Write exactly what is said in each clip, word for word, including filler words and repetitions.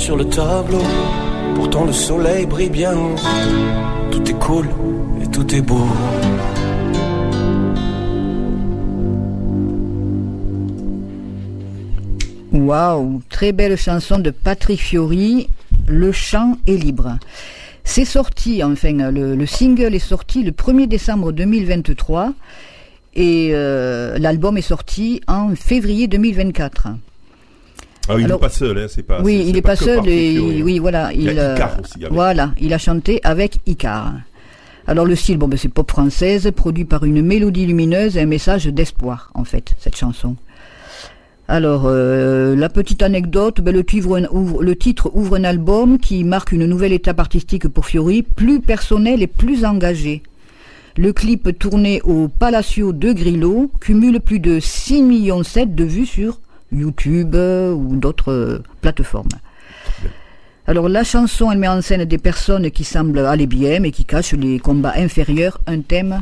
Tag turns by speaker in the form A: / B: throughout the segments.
A: sur le tableau, pourtant le soleil brille bien. Tout est cool et tout est beau.
B: Waouh, très belle chanson de Patrick Fiori, Le chant est libre. C'est sorti, enfin, le, le single est sorti le premier décembre deux mille vingt-trois et euh, l'album est sorti en février deux mille vingt-quatre.
C: Ah oui,
B: Alors,
C: il n'est pas seul, hein, c'est pas.
B: Oui,
C: c'est,
B: il
C: n'est
B: pas,
C: pas
B: seul et
C: Fiori,
B: oui, voilà,
C: il,
B: il,
C: y a Icare aussi. Avec.
B: Voilà, il a chanté avec Icare. Alors le style, bon, ben, c'est pop française, produit par une mélodie lumineuse et un message d'espoir, en fait, cette chanson. Alors, euh, la petite anecdote, ben, le, titre ouvre, le titre ouvre un album qui marque une nouvelle étape artistique pour Fiori, plus personnel et plus engagé. Le clip tourné au Palacio de Grillo cumule plus de six virgule sept millions de vues sur YouTube euh, ou d'autres euh, plateformes. Alors la chanson, elle met en scène des personnes qui semblent aller bien mais qui cachent les combats inférieurs, un thème...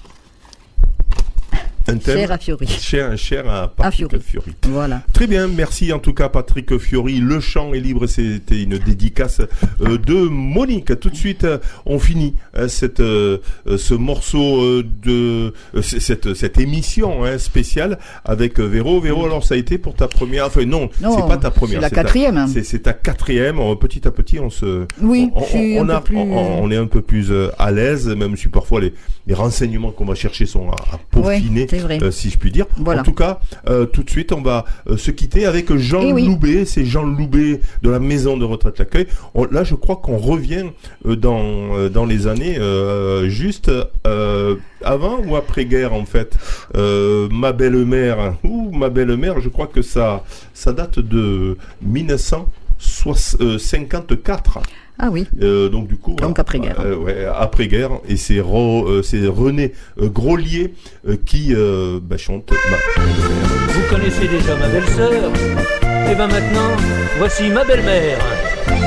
C: Un thème
B: cher à Fiori.
C: Cher, cher à Patrick à Fiori. Fiori.
B: Voilà.
C: Très bien, merci en tout cas Patrick Fiori. Le chant est libre, c'était une dédicace euh, de Monique. Tout de suite, euh, on finit euh, cette, euh, ce morceau euh, de euh, cette, cette émission hein, spéciale avec euh, Véro. Véro, alors ça a été pour ta première. Enfin non,
B: non
C: c'est pas ta première.
B: C'est la
C: c'est
B: quatrième.
C: Ta, c'est, c'est ta quatrième. On, petit à petit, on se.
B: Oui.
C: On, on, on,
B: a,
C: plus... on, on est un peu plus euh, à l'aise, même si parfois les, les renseignements qu'on va chercher sont à, à peaufiner.
B: Ouais.
C: Euh, si je puis dire.
B: Voilà.
C: En tout cas, euh, tout de suite, on va euh, se quitter avec Jean
B: oui.
C: Loubet. C'est Jean Loubet de la Maison de Retraite L'Accueil. On, là, je crois qu'on revient euh, dans euh, dans les années euh, juste euh, avant ou après guerre en fait. Euh, ma belle-mère ou ma belle-mère, je crois que ça ça date de mille neuf cent cinquante-quatre.
B: Ah oui.
C: Euh, donc du coup.
B: Donc après guerre.
C: Euh, ouais, après guerre. Et c'est Ro, euh, c'est René euh, Groslier euh, qui euh, bah, chante ma belle-mère.
D: Vous connaissez déjà ma belle-sœur. Et ben maintenant, voici ma belle-mère.